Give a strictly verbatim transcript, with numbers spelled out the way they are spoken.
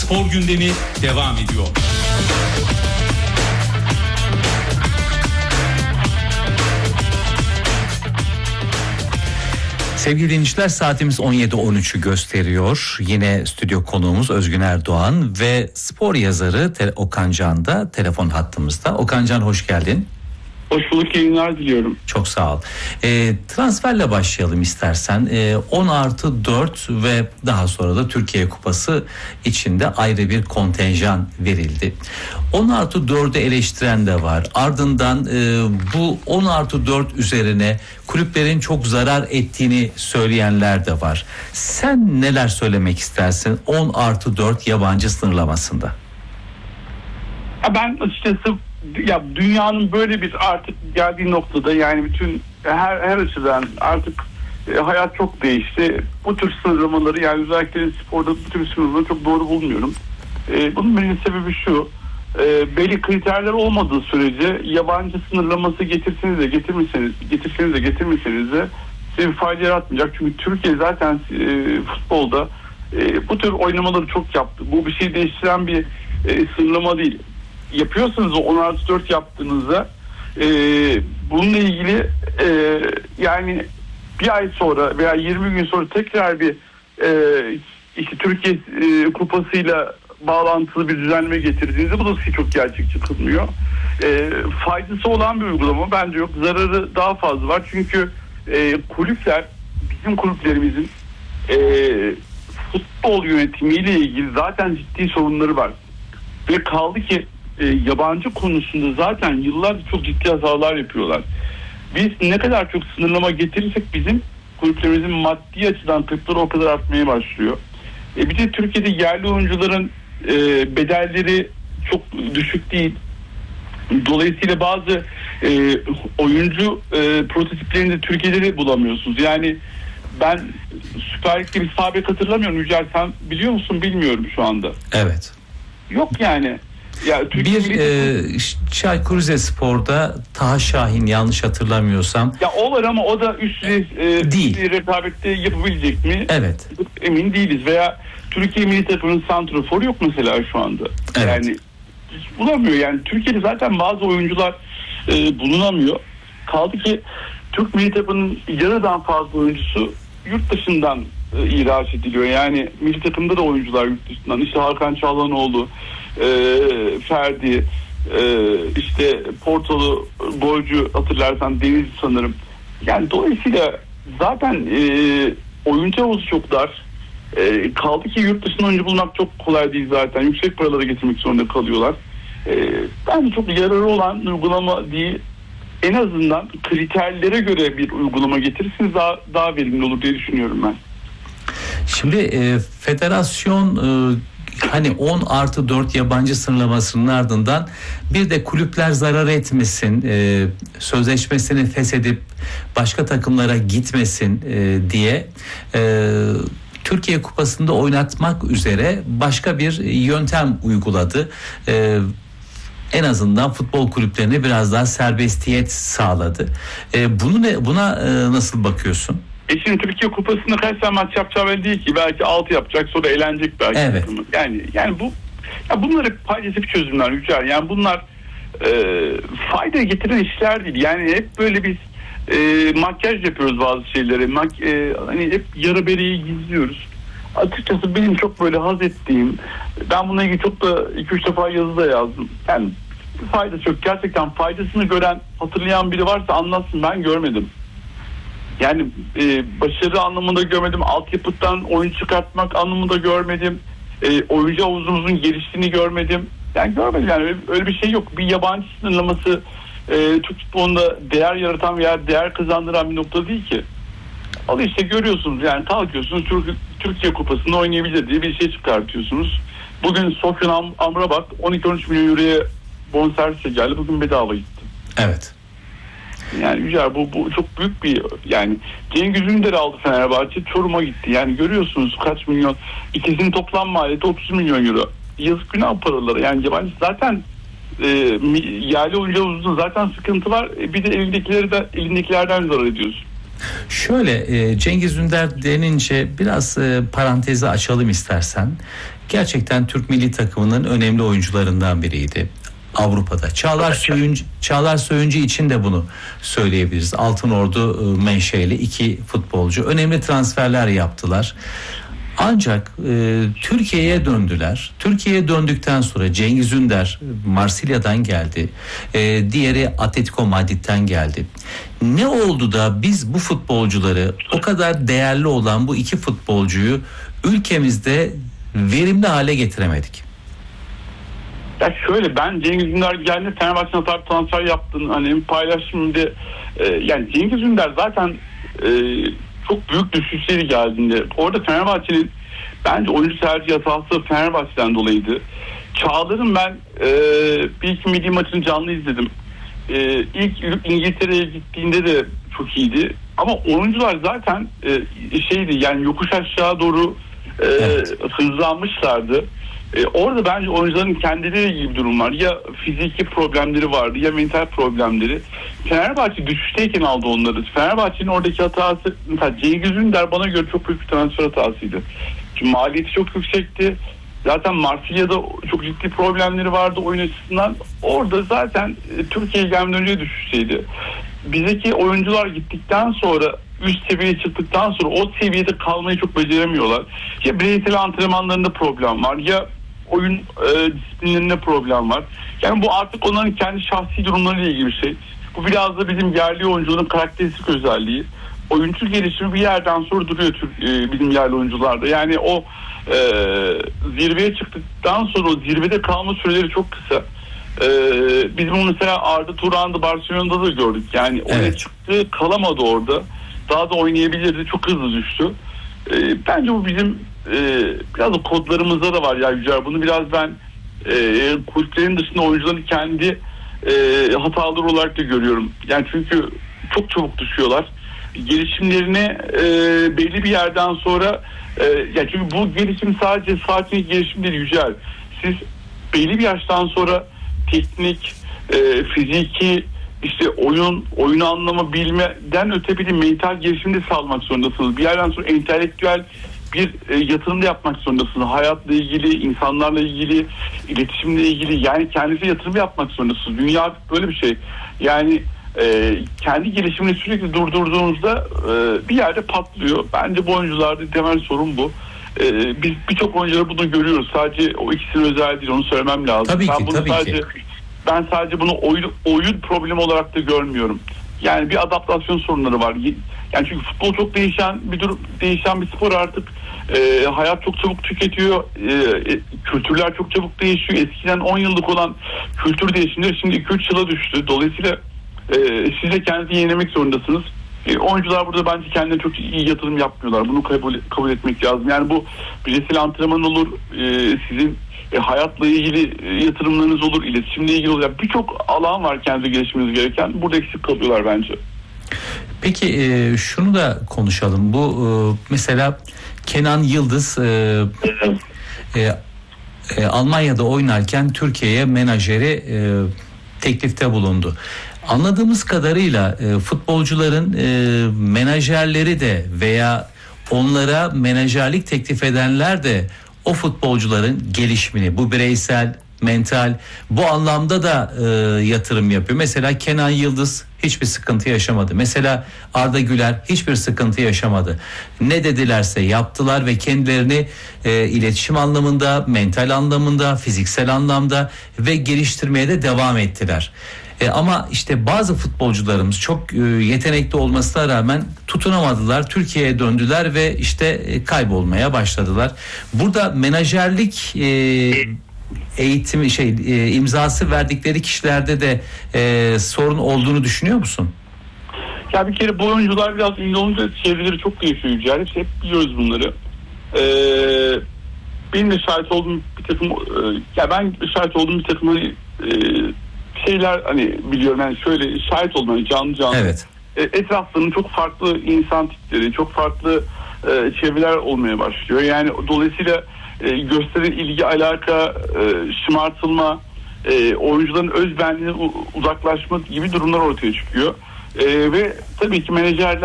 spor gündemi devam ediyor. Sevgili dinleyiciler, saatimiz on yedi on üçü gösteriyor. Yine stüdyo konuğumuz Özgün Erdoğan ve spor yazarı Okan Can da telefon hattımızda. Okan Can, hoş geldin. Hoş bulduk, yayınlar diliyorum. Çok sağ ol. E, transferle başlayalım istersen. E, on artı dört ve daha sonra da Türkiye Kupası içinde ayrı bir kontenjan verildi. on artı dördü eleştiren de var. Ardından e, bu on artı dört üzerine kulüplerin çok zarar ettiğini söyleyenler de var. Sen neler söylemek istersin on artı dört yabancı sınırlamasında? Ya ben açıkçası ya dünyanın böyle bir artık geldiği noktada, yani bütün her her açıdan artık e, hayat çok değişti. Bu tür sınırlamaları, yani özellikle sporda bu tür sınırlamaları çok doğru bulmuyorum. E, bunun benim sebebi şu: e, belli kriterler olmadığı sürece yabancı sınırlaması getirseniz de getirmeseniz getirseniz de getirmeseniz de size bir fayda yaratmayacak. Çünkü Türkiye zaten e, futbolda e, bu tür oynamaları çok yaptı. Bu bir şey değiştiren bir e, sınırlama değil. Yapıyorsanız o on artı dört yaptığınızda e, bununla ilgili e, yani bir ay sonra veya yirmi gün sonra tekrar bir e, işte Türkiye e, kupasıyla bağlantılı bir düzenleme getirdiğinizde bu da size çok gerçekçi kılmıyor. E, faydası olan bir uygulama bence yok. Zararı daha fazla var. Çünkü e, kulüpler, bizim kulüplerimizin e, futbol yönetimiyle ilgili zaten ciddi sorunları var. Ve kaldı ki E, yabancı konusunda zaten yıllardır çok ciddi hatalar yapıyorlar. Biz ne kadar çok sınırlama getirirsek bizim kulüplerimizin maddi açıdan kayıpları o kadar artmaya başlıyor. E, bir de Türkiye'de yerli oyuncuların e, bedelleri çok düşük değil. Dolayısıyla bazı e, oyuncu e, prototiplerini de Türkiye'de de bulamıyorsunuz. Yani ben Süper Lig'de bir sağ bek hatırlamıyorum. Yücel, sen biliyor musun bilmiyorum şu anda. Evet. Yok yani. Ya, bir e, Çaykur Rizespor'da Taha Şahin, yanlış hatırlamıyorsam. Ya o var ama o da üst e, değil. Bir rekabette yapabilecek mi? Evet. Emin değiliz. Veya Türkiye milli takımının santraforu yok mesela şu anda. Evet. Yani hiç bulamıyor. Yani Türkiye'de zaten bazı oyuncular e, bulunamıyor. Kaldı ki Türk milli takımının yarıdan fazla oyuncusu yurt dışından e, ihraç ediliyor. Yani milli takımda da oyuncular yurt dışından. İşte Hakan Çalhanoğlu, e, Ferdi, e, işte Portolu golcü, hatırlarsan Deniz sanırım. Yani dolayısıyla zaten e, oyuncu havuzu çok dar. E, kaldı ki yurt dışından oyuncu bulmak çok kolay değil zaten. Yüksek paralara getirmek zorunda kalıyorlar. E, bence çok yararı olan uygulama değil. En azından kriterlere göre bir uygulama getirirseniz daha, daha verimli olur diye düşünüyorum ben. Şimdi e, federasyon e, hani on artı dört yabancı sınırlamasının ardından bir de kulüpler zarar etmesin, e, sözleşmesini feshedip başka takımlara gitmesin e, diye e, Türkiye Kupası'nda oynatmak üzere başka bir yöntem uyguladı. E, en azından futbol kulüplerine biraz daha serbestiyet sağladı. E, bunu ne, buna e, nasıl bakıyorsun? E şimdi Türkiye Kupası'nda kaç tane maç yapacağı belli değil ki. Belki altı yapacak, sonra eğlenecek belki. Evet. Yani yani bu ya bunlar hep paylaşıp çözümler Yücel. Yani bunlar e, fayda getiren işler değil. Yani hep böyle biz e, makyaj yapıyoruz bazı şeyleri. Mak, e, hani hep yara bereyi gizliyoruz. Açıkçası benim çok böyle haz ettiğim, ben bununla ilgili çok da iki üç defa yazı da yazdım. Yani faydası yok. Gerçekten faydasını gören, hatırlayan biri varsa anlatsın, ben görmedim. Yani e, başarı anlamında görmedim. Altyapıdan oyun çıkartmak anlamında görmedim. E, oyuncu havuzumuzun geliştiğini görmedim. Yani görmedim, yani öyle, öyle bir şey yok. Bir yabancı sınırlaması e, Türk futbolunda değer yaratan veya değer kazandıran bir nokta değil ki. Al işte görüyorsunuz, yani kalkıyorsunuz Türk, Türkiye Kupası'nda oynayabilir diye bir şey çıkartıyorsunuz. Bugün Sofyan Am- Amrabat on iki on üç milyon euroya bonservise geldi. Bugün bedava gitti. Evet. Yani güzel, bu, bu çok büyük bir, yani Cengiz Ünder'i aldı Fenerbahçe, Çorum'a gitti. Yani görüyorsunuz kaç milyon, ikisinin toplam maliyeti otuz milyon euro. Yazık günah paraları. Yani yabancı zaten e, yerli oyuncu havuzunda zaten sıkıntı var. E, bir de elindekileri de elindekilerden zarar ediyorsun. Şöyle e, Cengiz Ünder denince biraz e, parantezi açalım istersen. gerçekten Türk milli takımının önemli oyuncularından biriydi Avrupa'da. Çağlar Söyüncü, Çağlar Söyüncü için de bunu söyleyebiliriz. Altınordu menşeli iki futbolcu önemli transferler yaptılar. Ancak e, Türkiye'ye döndüler. Türkiye'ye döndükten sonra Cengiz Ünder Marsilya'dan geldi. E, diğeri Atletico Madrid'den geldi. Ne oldu da biz bu futbolcuları, o kadar değerli olan bu iki futbolcuyu ülkemizde verimli hale getiremedik? Ya şöyle, ben Cengiz Ünder geldi Fenerbahçe'nin hata transfer yaptığını hani paylaştım de, e, yani Cengiz Ünder zaten e, çok büyük düşüşleri geldiğinde orada Fenerbahçe'nin bence oyuncu tercih hatası Fenerbahçe'den dolayıydı. Çağlar'ın ben e, bir iki milli maçını canlı izledim. E, ilk İngiltere'ye gittiğinde de çok iyiydi. Ama oyuncular zaten e, şeydi yani yokuş aşağı doğru e, evet. hızlanmışlardı. E, orada bence oyuncuların kendileri gibi bir durum var. Ya fiziki problemleri vardı ya mental problemleri. Fenerbahçe düşüşteyken aldı onları. Fenerbahçe'nin oradaki hatası, mesela Cengiz Ünder bana göre çok büyük bir transfer hatasıydı. Çünkü maliyeti çok yüksekti. Zaten Marsilya'da çok ciddi problemleri vardı oyun açısından. Orada zaten e, Türkiye'ye gelmeden önce düşüşteydi. Bizdeki oyuncular gittikten sonra, üst seviyeye çıktıktan sonra o seviyede kalmayı çok beceremiyorlar. Ya bireysel antrenmanlarında problem var ya oyun e, disiplinlerinde problem var. Yani bu artık onların kendi şahsi durumlarıyla ilgili bir şey. Bu biraz da bizim yerli oyuncuların karakteristik özelliği. Oyuncu gelişimi bir yerden sonra duruyor e, bizim yerli oyuncularda. Yani o e, zirveye çıktıktan sonra o zirvede kalma süreleri çok kısa. E, biz bunu mesela Arda Turan'da Barcelona'da da gördük. Yani oraya evet. çıktı, kalamadı orada. Daha da oynayabilirdi. Çok hızlı düştü. E, bence bu bizim e, biraz da kodlarımızda da var ya Yücel. Bunu biraz ben e, kulüplerin dışında oyuncuların kendi e, hataları olarak da görüyorum. Yani çünkü çok çabuk düşüyorlar. Gelişimlerine e, belli bir yerden sonra e, ya çünkü bu gelişim sadece sakin gelişim değil Yücel. Siz belli bir yaştan sonra teknik, e, fiziki, işte oyun, oyunu anlama bilmeden öte bir de mental gelişimde sağlamak zorundasınız. Bir yerden sonra entelektüel bir e, yatırım da yapmak zorundasınız. Hayatla ilgili, insanlarla ilgili, iletişimle ilgili, yani kendinize yatırım yapmak zorundasınız. Dünya böyle bir şey. Yani e, kendi gelişimini sürekli durdurduğunuzda e, bir yerde patlıyor. Bence bu oyuncularda temel sorun bu. E, biz birçok oyuncuları bunu görüyoruz. Sadece o ikisinin özel değil, onu söylemem lazım. Tabii ben ki, bunu tabii sadece, ki. Ben sadece bunu oyun, oyun problemi olarak da görmüyorum. Yani bir adaptasyon sorunları var. Yani çünkü futbol çok değişen bir durum, değişen bir spor artık. E, hayat çok çabuk tüketiyor. E, kültürler çok çabuk değişiyor. Eskiden on yıllık olan kültür değişimleri şimdi iki üç yıla düştü. Dolayısıyla e, siz de kendinizi yenilemek zorundasınız. E, oyuncular burada bence kendilerine çok iyi yatırım yapmıyorlar. Bunu kabul, kabul etmek lazım. Yani bu bireysel antrenman olur, e, sizin e, hayatla ilgili e, yatırımlarınız olur, iletişimle ilgili olur. Yani birçok alan var kendi gelişmeniz gereken. Burada eksik kalıyorlar bence. Peki e, şunu da konuşalım. Bu e, mesela Kenan Yıldız e, e, e, Almanya'da oynarken Türkiye'ye menajeri e, teklifte bulundu. Anladığımız kadarıyla e, futbolcuların e, menajerleri de veya onlara menajerlik teklif edenler de o futbolcuların gelişimini, bu bireysel, mental, bu anlamda da e, yatırım yapıyor. Mesela Kenan Yıldız hiçbir sıkıntı yaşamadı. Mesela Arda Güler hiçbir sıkıntı yaşamadı. Ne dedilerse yaptılar ve kendilerini e, iletişim anlamında, mental anlamında, fiziksel anlamda ve geliştirmeye de devam ettiler. E, ama işte bazı futbolcularımız çok e, yetenekli olmasına rağmen tutunamadılar. Türkiye'ye döndüler ve işte e, kaybolmaya başladılar. Burada menajerlik e, eğitimi şey e, imzası verdikleri kişilerde de e, sorun olduğunu düşünüyor musun? Ya bir kere bu oyuncular biraz ünlü olunca çevreleri çok değişiyor. Yani hep biliyoruz bunları. Ee, benim de şahit olduğum bir takım e, ya ben şahit olduğum bir takım hani, e, şeyler hani biliyorum yani şöyle şahit oldum hani canlı canlı. Evet. E, etraflarının çok farklı insan tipleri, çok farklı e, çevreler olmaya başlıyor. Yani dolayısıyla e, gösteren ilgi, alaka, e, şımartılma, e, oyuncuların özbenliğine uzaklaşma gibi durumlar ortaya çıkıyor. E, ve tabii ki menajerler